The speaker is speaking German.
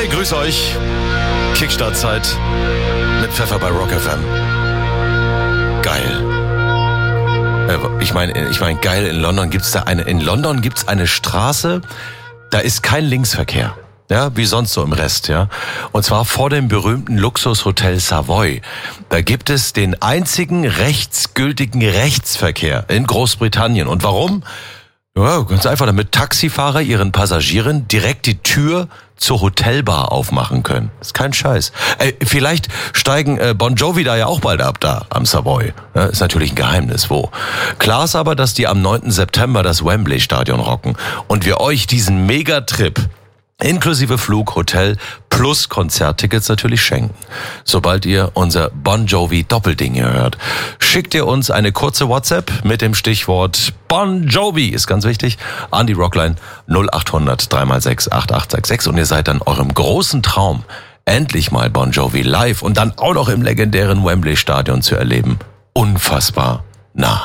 Hey, grüß euch. Kickstart-Zeit mit Pfeffer bei Rock FM. Geil. Ich meine, geil, in London gibt's eine Straße, da ist kein Linksverkehr. Ja, wie sonst so im Rest, ja. Und zwar vor dem berühmten Luxushotel Savoy. Da gibt es den einzigen rechtsgültigen Rechtsverkehr in Großbritannien. Und warum? Ja, ganz einfach, damit Taxifahrer ihren Passagieren direkt die Tür zur Hotelbar aufmachen können. Ist kein Scheiß. Vielleicht steigen Bon Jovi da ja auch bald ab, da am Savoy. Ja, ist natürlich ein Geheimnis, wo. Klar ist aber, dass die am 9. September das Wembley-Stadion rocken und wir euch diesen Megatrip inklusive Flug, Hotel plus Konzerttickets natürlich schenken. Sobald ihr unser Bon Jovi Doppelding hier hört, schickt ihr uns eine kurze WhatsApp mit dem Stichwort Bon Jovi, ist ganz wichtig, an die Rockline 0800 3x6 8866 und ihr seid dann eurem großen Traum, endlich mal Bon Jovi live und dann auch noch im legendären Wembley Stadion zu erleben, unfassbar nah.